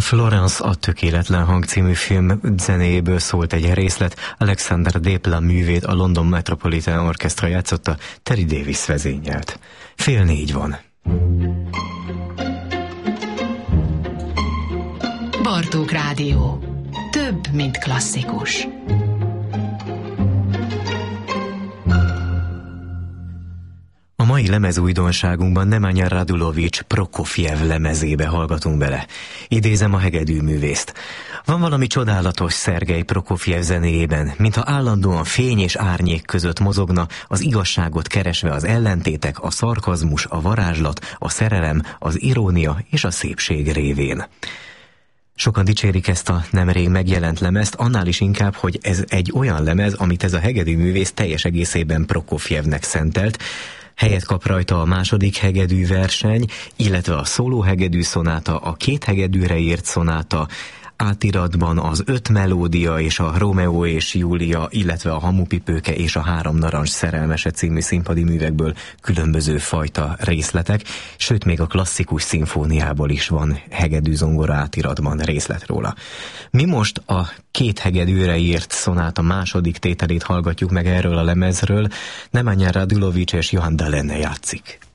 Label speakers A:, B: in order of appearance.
A: Florence a tökéletlen hang című film zenéjéből szólt egy részlet, Alexander Desplat művét a London Metropolitan Orchestra játszotta, Terry Davis vezényelt. 3:30 van.
B: Bartók Rádió. Több, mint klasszikus.
A: A mai lemezújdonságunkban Nemanja Radulovics Prokofjev lemezébe hallgatunk bele. Idézem a hegedűművészt. Van valami csodálatos Szergej Prokofjev zenéjében, mintha állandóan fény és árnyék között mozogna, az igazságot keresve az ellentétek, a szarkazmus, a varázslat, a szerelem, az irónia és a szépség révén. Sokan dicsérik ezt a nemrég megjelent lemezt, annál is inkább, hogy ez egy olyan lemez, amit ez a hegedűművész teljes egészében Prokofjevnek szentelt. Helyet kap rajta a második hegedű verseny, illetve a szóló hegedű szonáta, a 2 hegedűre írt szonáta, átiratban az 5 melódia és a Rómeó és Júlia, illetve a Hamupipőke és a 3 narancs szerelmese című színpadi művekből különböző fajta részletek, sőt még a klasszikus szimfóniából is van hegedű-zongora átiratban részlet róla. Mi most a 2 hegedűre írt szonáta második tételét hallgatjuk meg erről a lemezről, Nemanja Radulovics és Johan Dalene játszik.